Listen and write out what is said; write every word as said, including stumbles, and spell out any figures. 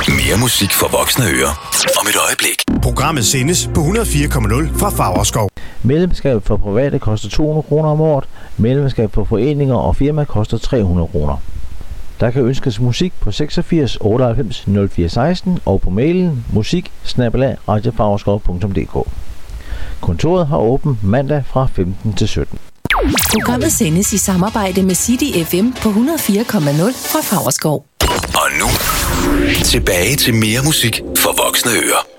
Mere musik for voksne ører. Om et øjeblik. Programmet sendes på hundrede og fire komma nul fra Favrskov. Medlemskab for private koster to hundrede kroner om året. Medlemskab for foreninger og firmaer koster tre hundrede kroner. Der kan ønskes musik på seksogfirs otteoghalvfems nul fire seksten og på mailen musik bindestreg radio favrskov punktum d k. Kontoret har åbent mandag fra femten til sytten. Programmet sendes i samarbejde med City F M på hundrede og fire komma nul fra Favrskov. Og nu, tilbage til mere musik for voksne ører.